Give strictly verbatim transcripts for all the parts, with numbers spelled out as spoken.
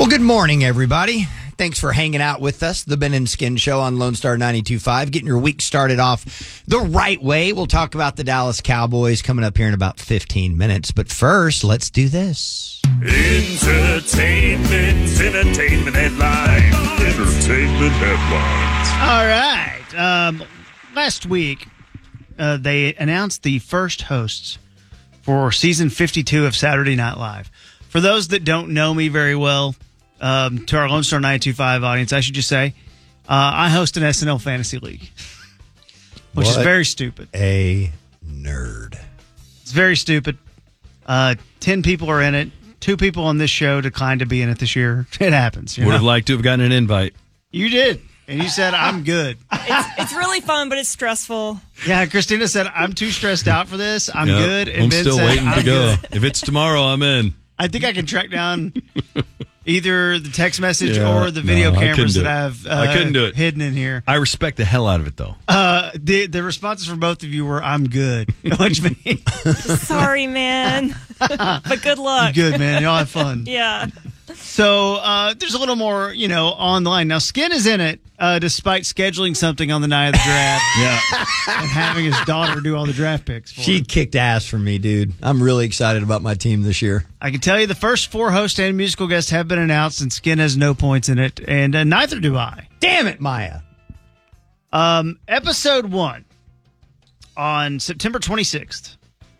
Well, good morning, everybody. Thanks for hanging out with us. The Ben and Skin Show on Lone Star ninety-two point five. Getting your week started off the right way. We'll talk about the Dallas Cowboys coming up here in about fifteen minutes. But first, let's do this. Entertainment, entertainment headlines. Entertainment headlines. All right. Um, last week, uh, they announced the first hosts for season fifty-two of Saturday Night Live. For those that don't know me very well, um, to our Lone Star ninety-two point five audience, I should just say uh, I host an S N L Fantasy League, which What is very stupid. A nerd. It's very stupid. Uh, ten people are in it. Two people on this show declined to be in it this year. It happens. You Would know? have liked to have gotten an invite. You did. And you said, I'm good. It's, it's really fun, but it's stressful. Yeah, Christina said, I'm too stressed out for this. I'm Yep. good. And I'm Ben still said, waiting I'm to go. good. If it's tomorrow, I'm in. I think I can track down either the text message Yeah, or the video no, I couldn't cameras do that it. I've uh, I couldn't do it. hidden in here. I respect the hell out of it, though. Uh, the the responses from both of you were, I'm good. Which means, Sorry, man. But good luck. good, man. Y'all have fun. Yeah. So uh, there's a little more, you know, on the line. Now, Skin is in it, uh, despite scheduling something on the night of the draft Yeah. and having his daughter do all the draft picks for She him. kicked ass for me, dude. I'm really excited about my team this year. I can tell you the first four hosts and musical guests have been announced, and Skin has no points in it, and uh, neither do I. Damn it, Maya. Um, episode one on September twenty-sixth.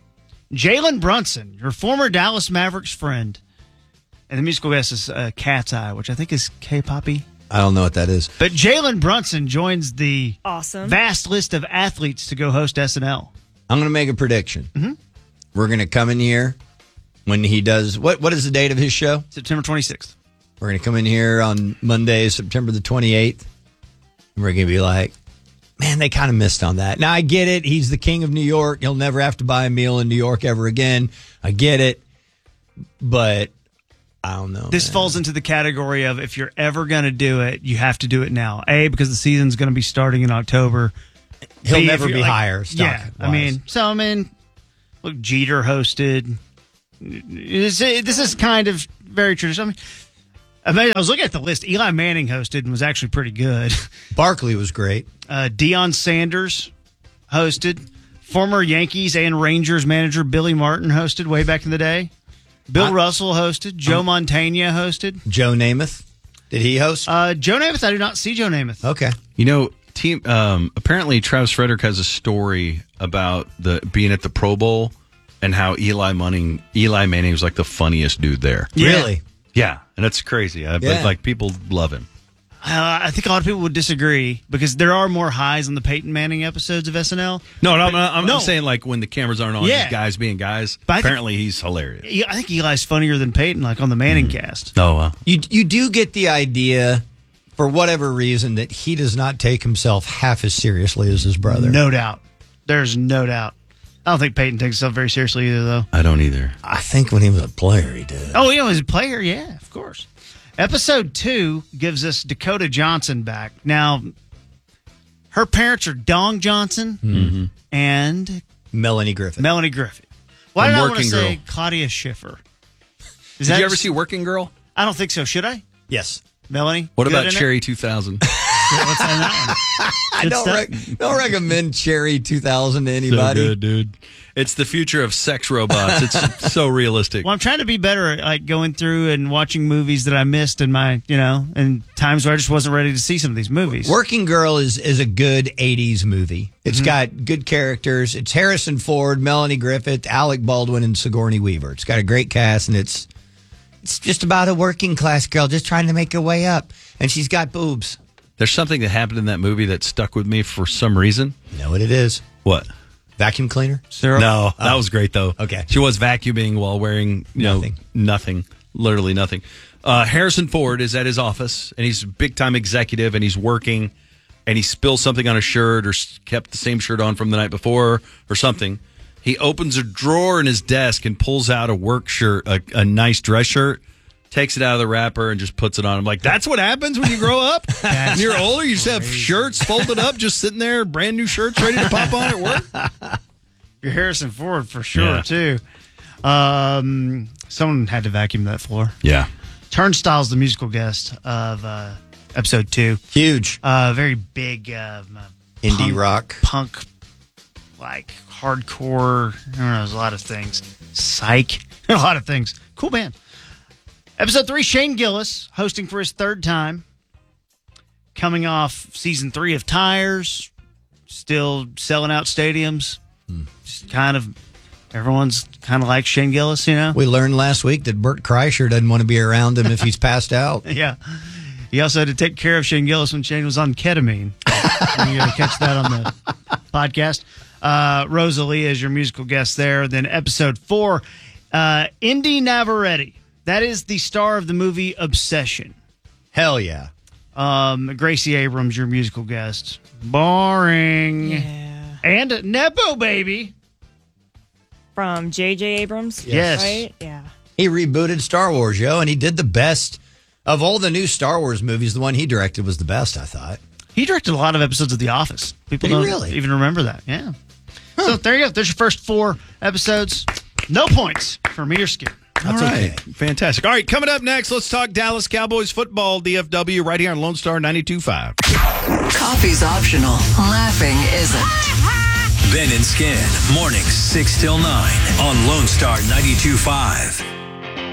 Jalen Brunson, your former Dallas Mavericks friend, and the musical guest is uh, Cat's Eye, which I think is K-poppy. I don't know what that is. But Jalen Brunson joins the Awesome. vast list of athletes to go host S N L. I'm going to make a prediction. Mm-hmm. We're going to come in here when he does. What? What is the date of his show? September twenty-sixth. We're going to come in here on Monday, September the twenty-eighth. And we're going to be like, man, they kind of missed on that. Now, I get it. He's the king of New York. He'll never have to buy a meal in New York ever again. I get it. But I don't know. This man. falls into the category of if you're ever going to do it, you have to do it now. A, because the season's going to be starting in October. He'll B, if never you're be like- higher. Yeah, stock I mean, so I mean, look, Jeter hosted. This this is kind of very traditional. I mean, I, mean, I was looking at the list. Eli Manning hosted and was actually pretty good. Barkley was great. Uh, Deion Sanders hosted. Former Yankees and Rangers manager Billy Martin hosted way back in the day. Bill I- Russell hosted. Joe Montana hosted. Joe Namath. Did he host? Uh, Joe Namath, I do not see Joe Namath. okay. You know, team. Um, apparently, Travis Frederick has a story about the being at the Pro Bowl and how Eli Manning, Eli Manning was like the funniest dude there. Yeah. Really? Yeah, and that's crazy. Uh, Yeah. But like people love him. Uh, I think a lot of people would disagree because there are more highs on the Peyton Manning episodes of S N L. No, no, I'm, I'm, no. I'm saying like when the cameras aren't on, Yeah. just guys being guys. But I think- apparently, he's hilarious. Yeah, I think Eli's funnier than Peyton, like on the Manning cast. Oh, wow. You you do get the idea, for whatever reason, that he does not take himself half as seriously as his brother. No doubt. There's no doubt. I don't think Peyton takes himself very seriously either, though. I don't either. I think when he was a player, he did. Oh, you know, as a player, yeah, of course. Episode two gives us Dakota Johnson back. Now, her parents are Dong Johnson and Melanie Griffith. Melanie Griffith. Why From did I want to Working say Girl. Claudia Schiffer? Is Did that you ever just- see Working Girl? I don't think so. Should I? yes. Melanie? What good about in it? Cherry two thousand? Yeah, what's on that one? I Good don't, stuff. rec- don't recommend Cherry two thousand to So anybody. good, dude. It's the future of sex robots. It's so realistic. Well, I'm trying to be better at like going through and watching movies that I missed in my, you know, and times where I just wasn't ready to see some of these movies. Working Girl is, is a good eighties movie. It's Mm-hmm. got good characters. It's Harrison Ford, Melanie Griffith, Alec Baldwin, and Sigourney Weaver. It's got a great cast, and it's it's just about a working class girl just trying to make her way up. And she's got boobs. There's something that happened in that movie that stuck with me for some reason. You know what it is? What? Vacuum cleaner? Syrup? No, that was great though. Okay. She was vacuuming while wearing you Nothing. know nothing, literally nothing. Uh, Harrison Ford is at his office and he's a big time executive and he's working and he spills something on a shirt or s- kept the same shirt on from the night before or something. He opens a drawer in his desk and pulls out a work shirt, a, a nice dress shirt. Takes it out of the wrapper and just puts it on. I'm like, that's what happens when you grow up? When you're older, you just have shirts folded up, just sitting there, brand new shirts ready to pop on at work. You're Harrison Ford for sure, Yeah. too. Um, someone had to vacuum that floor. Yeah. Turnstile's the musical guest of uh, episode two. Huge. Uh, very big um, Indie punk, rock. Punk, like hardcore. I don't know, there's a lot of things. Psych. A lot of things. Cool band. Episode three, Shane Gillis, hosting for his third time. Coming off season three of Tires. Still selling out stadiums. Hmm. Just kind of, everyone's kind of like Shane Gillis, you know? We learned last week that Bert Kreischer doesn't want to be around him if he's passed out. Yeah. He also had to take care of Shane Gillis when Shane was on ketamine. You're going to catch that on the podcast. Uh, Rosalia is your musical guest there. Then episode four, uh, Indy Navarrete. That is the star of the movie Obsession. Hell yeah. Um, Gracie Abrams, your musical guest. Boring. Yeah. And Nepo Baby. From J J Abrams? Yes. Right? Yeah. He rebooted Star Wars, yo, and he did the best of all the new Star Wars movies. The one he directed was the best, I thought. He directed a lot of episodes of The Office. People Did he don't really? even remember that. Yeah. So there you go. There's your first four episodes. No points for me or Skip. All That's right. okay. Fantastic. All right, coming up next, let's talk Dallas Cowboys football, D F W, right here on Lone Star ninety-two point five. Coffee's optional. Laughing isn't. Ben and Skin, mornings six till nine on Lone Star ninety-two point five.